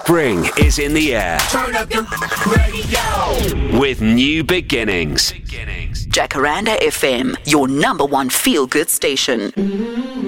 Spring is in the air. Turn up your radio. With New Beginnings. Jacaranda FM, your number one feel-good station.